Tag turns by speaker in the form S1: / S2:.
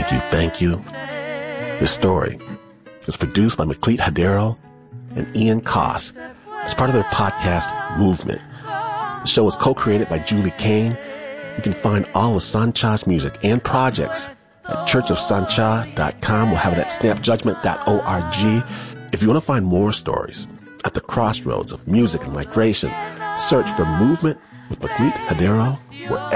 S1: Thank you. This story is produced by Maklit Hadero and Ian Koss as part of their podcast, Movement. The show was co-created by Julie Kane. You can find all of Sancha's music and projects at churchofsancha.com. We'll have it at snapjudgment.org. If you want to find more stories at the crossroads of music and migration, search for Movement with Maklit Hadero wherever